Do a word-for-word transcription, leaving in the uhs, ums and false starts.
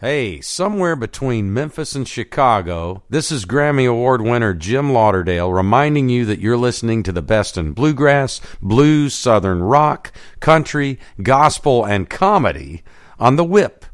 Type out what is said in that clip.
Hey, somewhere between Memphis and Chicago, this is Grammy Award winner Jim Lauderdale reminding you that you're listening to the best in bluegrass, blues, southern rock, country, gospel, and comedy on The Whip.